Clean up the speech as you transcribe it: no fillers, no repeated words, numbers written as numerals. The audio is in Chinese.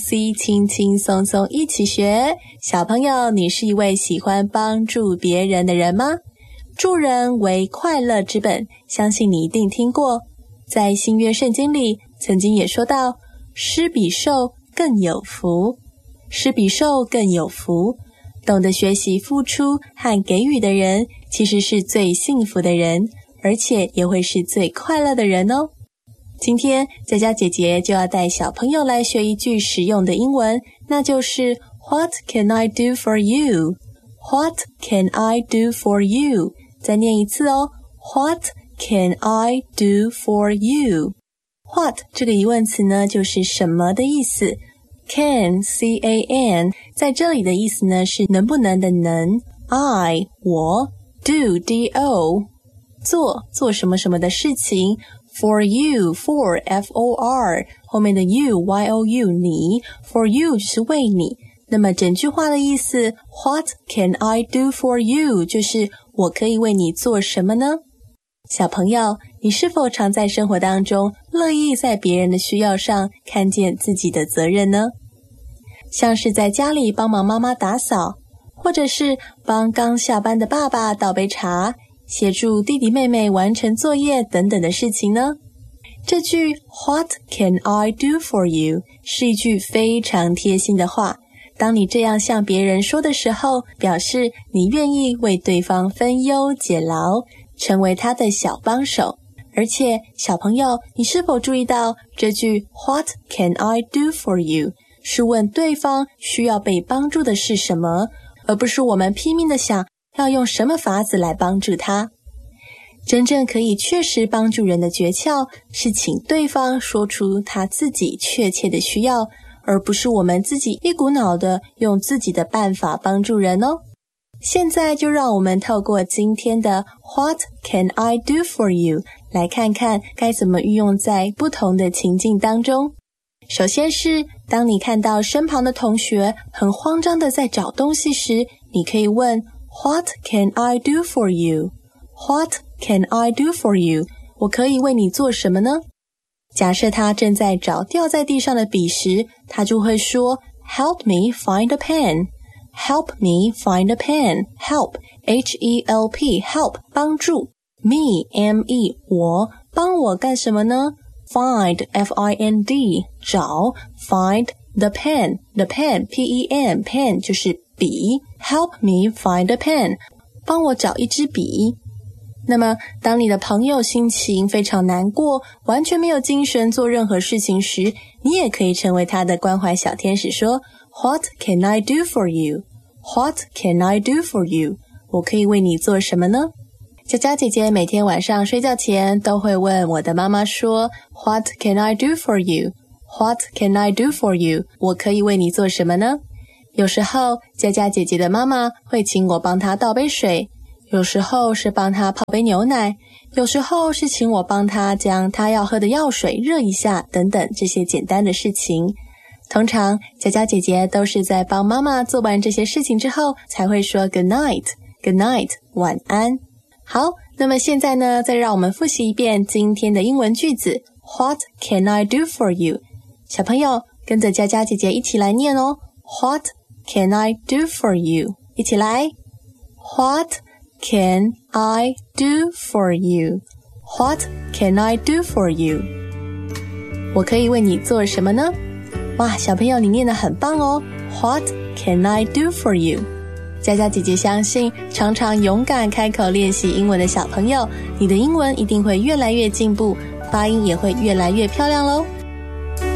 ABC 轻轻松松一起学。小朋友，你是一位喜欢帮助别人的人吗？助人为快乐之本，相信你一定听过。在新约圣经里曾经也说到，施比受更有福，施比受更有福。懂得学习付出和给予的人，其实是最幸福的人，而且也会是最快乐的人哦。今天佳佳姐姐就要带小朋友来学一句实用的英文，那就是 What can I do for you? What can I do for you? 再念一次哦， What can I do for you? What 这个疑问词呢，就是什么的意思。Can, C-A-N 在这里的意思呢是能不能的能。I 我 Do, D-O 做什么什么的事情。For you, for, F-O-R 后面的 you, Y-O-U 你 For you 就是为你。那么整句话的意思 What can I do for you? 就是我可以为你做什么呢？小朋友，你是否常在生活当中乐意在别人的需要上看见自己的责任呢？像是在家里帮忙妈妈打扫，或者是帮刚下班的爸爸倒杯茶，协助弟弟妹妹完成作业等等的事情呢？这句 What can I do for you 是一句非常贴心的话。当你这样向别人说的时候，表示你愿意为对方分忧解劳，成为他的小帮手。而且小朋友，你是否注意到这句 What can I do for you 是问对方需要被帮助的是什么，而不是我们拼命的想要用什么法子来帮助他。真正可以确实帮助人的诀窍，是请对方说出他自己确切的需要，而不是我们自己一股脑的用自己的办法帮助人哦。现在就让我们透过今天的 What can I do for you 来看看该怎么运用在不同的情境当中。首先是当你看到身旁的同学很慌张的在找东西时，你可以问 What can I do for you? What can I do for you? 我可以为你做什么呢？假设他正在找掉在地上的笔时，他就会说 Help me find a pen. Help me find a pen. Help, H-E-L-P, help, 帮助。Me, M-E, 我，帮我干什么呢？ Find, F-I-N-D, 找。Find the pen, the pen, P-E-N, pen 就是笔。Help me find a pen, 帮我找一支笔。那么当你的朋友心情非常难过，完全没有精神做任何事情时，你也可以成为他的关怀小天使，说 What can I do for you? What can I do for you? 我可以为你做什么呢？佳佳姐姐每天晚上睡觉前都会问我的妈妈说 What can I do for you? What can I do for you? 我可以为你做什么呢？有时候佳佳姐姐的妈妈会请我帮她倒杯水，有时候是帮她泡杯牛奶，有时候是请我帮她将她要喝的药水热一下等等这些简单的事情。通常佳佳姐姐都是在帮妈妈做完这些事情之后才会说 Good night, Good night, 晚安。好，那么现在呢，再让我们复习一遍今天的英文句子 What can I do for you? 小朋友跟着佳佳姐姐一起来念哦。 What can I do for you? 一起来。 What can I do for you? What can I do for you? 我可以为你做什么呢？哇，小朋友你念得很棒哦。 What can I do for you? 佳佳姐姐相信常常勇敢开口练习英文的小朋友，你的英文一定会越来越进步，发音也会越来越漂亮咯。